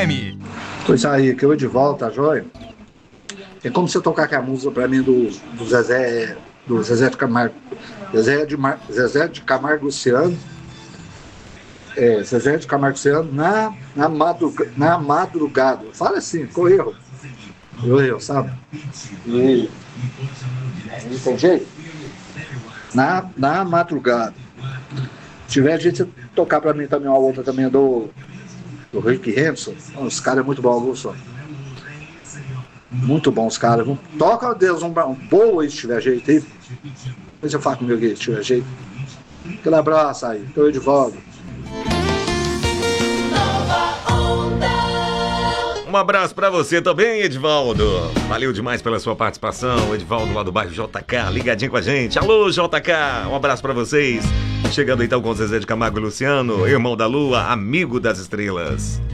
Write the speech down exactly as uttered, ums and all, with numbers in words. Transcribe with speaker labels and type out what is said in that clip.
Speaker 1: M.
Speaker 2: Pois aí, que eu de volta, tá joia? É como se eu tocar aquela música pra mim do, do Zezé, do Zezé de Camargo, Zezé de, Mar, Zezé de Camargo Luciano, é, Zezé de Camargo Luciano, na, na, madruga, na madrugada. Fala assim, ficou erro. Eu erro, sabe? E, e tem jeito? Na, na madrugada. Se tiver gente você tocar pra mim também uma outra também do, do Rick Henderson, os caras é muito bom, Wilson. Muito bons caras. Toca, Deus, um, um boa aí se tiver jeito aí. Depois você fala comigo aí se tiver jeito. Aquele abraço aí, tô de volta.
Speaker 3: Um abraço pra você também, Edivaldo. Valeu demais pela sua participação. Edivaldo lá do bairro J K, ligadinho com a gente. Alô, J K, um abraço pra vocês. Chegando então com o Zezé de Camargo e Luciano, irmão da lua, amigo das estrelas.